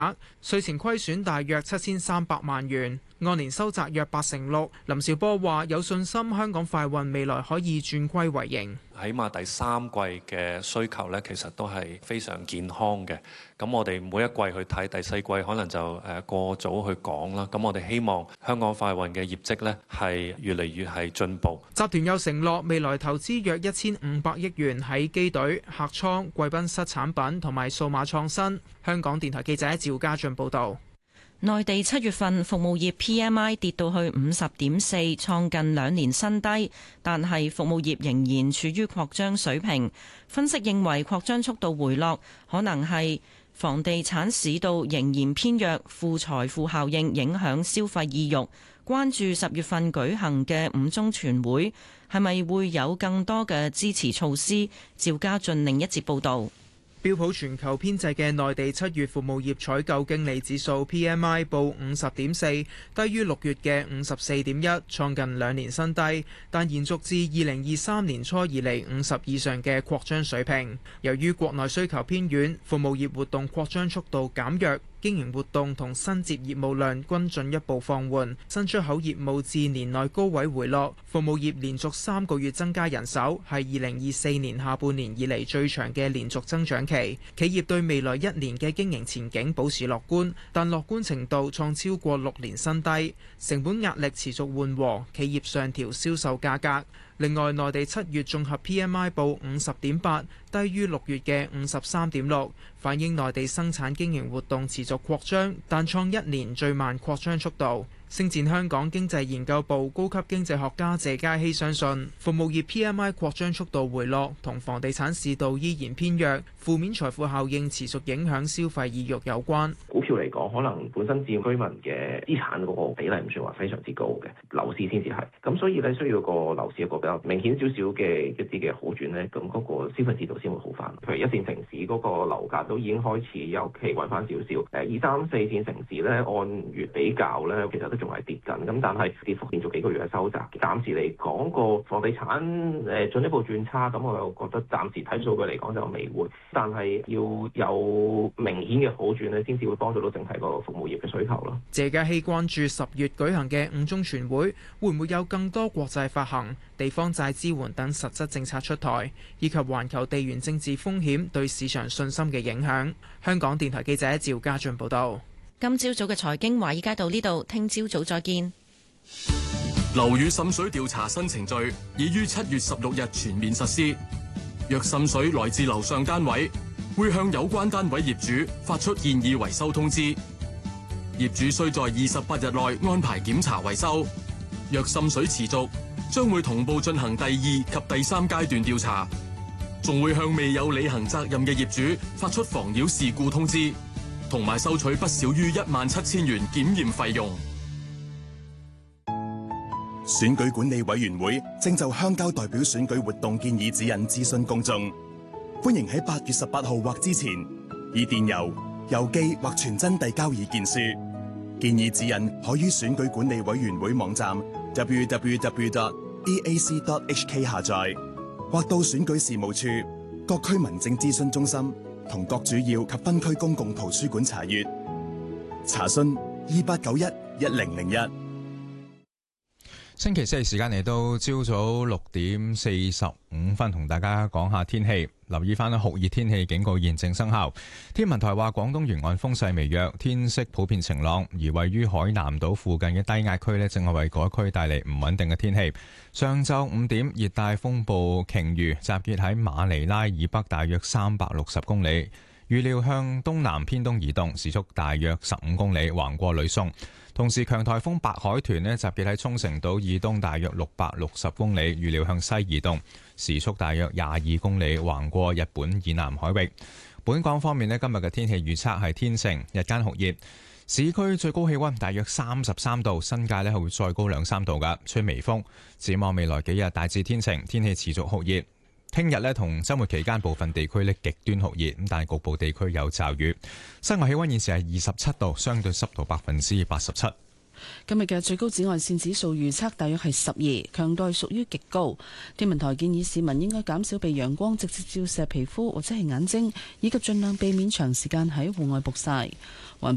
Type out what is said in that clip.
稅前虧損大約7300萬元，按年收窄約6%。林紹波話有信心香港快運未來可以轉虧為盈。 起碼第三季嘅需求咧，其實都係非常健康嘅。咁我哋每一季去睇，第四季可能就過早去講啦。咁我哋希望香港快運嘅業績咧係越嚟越係進步。 集團又承諾未來投資約1500億元喺機隊、客艙、貴賓室產品同埋數碼創新。香港電台記者趙家俊報導。 內地7月份服務業 PMI 跌到去50.4，創近2年新低，但係服務業仍然處於擴張水平。分析認為擴張速度回落，可能係房地產市道仍然偏弱，負財富效應影響消費意欲。關注10月份舉行嘅5中全會，係咪會有更多嘅支持措施？趙家俊另一節報導。 標普全球編製嘅內地7月服務業採購經理指數 PMI 報50.4，低於6月嘅54.1，創近2年新低，但延續至2023年初以嚟50以上嘅擴張水平。由於國內需求偏軟，服務業活動擴張速度減弱。經營活動同新接業務量均進一步放緩，新出口業務至年內高位回落。服務業連續3個月增加人手，係2024年下半年以嚟最長嘅連續增長期。企業對未來1年嘅經營前景保持樂觀，但樂觀程度創超過6年新低。成本壓力持續緩和，企業上調銷售價格。另外，內地7月綜合 PMI 報50.8，低於6月嘅53.6，反映內地生產經營活動持續擴張，但創1年最慢擴張速度。星展香港經濟研究部高級經濟學家謝嘉熙相信，服務業 PMI 擴張速度回落同房地產市道依然偏弱，負面財富效應持續影響消費意欲有關。 股票嚟講，可能本身佔居民嘅資產嗰個比例唔算話非常之高嘅，樓市先至係。咁所以咧，需要個樓市一個比較明顯少少嘅一啲嘅好轉咧，咁嗰個消費指數先會好翻。譬如一線城市嗰個樓價都已經開始有企穩翻少少，2、3、4線城市咧按月比較咧，其實都仲係跌緊，咁但係跌幅連續幾個月嘅收窄。暫時嚟講，個房地產進一步轉差，咁我又覺得暫時睇數據嚟講就未會，但係要有明顯嘅好轉咧，先至會幫助到整體個服務業嘅需求咯。 謝嘉熙關注10月舉行嘅5中全會，會唔會有更多國債發行、地方債支援等實質政策出台，以及環球地緣政治風險對市場信心嘅影響。香港電台記者趙家俊報道。 今朝早嘅財經華爾街到呢度，聽朝早再見。 樓宇滲水調查新程序已於7月16日全面實施。若滲水來自樓上單位，會向有關單位業主發出建議維修通知。業主需在28日內安排檢查維修。若滲水持續，將會同步進行第2及第3階段調查，仲會向未有履行責任嘅業主發出妨擾事故通知，同埋收取不少於17000元檢驗費用。 選舉管理委員會正就鄉郊代表選舉活動建議指引諮詢公眾，歡迎喺8月18號或之前以電郵、郵寄或傳真遞交意見書。建議指引可於選舉管理委員會網站 www.eac.hk 下載，或到選舉事務處、各區民政諮詢中心同各主要及分區公共圖書館查閱。查詢28911001。 星期四時間嚟到朝早6:45，同大家講下天氣。留意翻酷熱天氣警告現正生效。天文台話廣東沿岸風勢微弱，天色普遍晴朗。而位於海南島附近嘅低壓區呢，正係為嗰區帶嚟唔穩定嘅天氣。上晝5點，熱帶風暴鯨魚集結喺馬尼拉以北大約360公里，預料向東南偏東移動，時速大約15公里，橫過呂宋。同時，強颱風白海豚呢集結喺沖繩島以東大約660公里，預料向西移動，時速大約22公里，橫過日本以南海域。本港方面呢，今日嘅天氣預測係天晴，日間酷熱，市區最高氣溫大約33度，新界呢係會再高2-3度㗎，吹微風。展望未來幾日大致天晴，天氣持續酷熱。聽日呢同週末期間部分地區呢極端酷熱，但係局部地區有驟雨。室外氣溫現時係27度，相對濕度87%。 今日嘅最高紫外線指數預測大約係12，強度屬於極高。天文台建議市民應該減少被陽光直接照射皮膚或者係眼睛，以及盡量避免長時間喺戶外曝曬。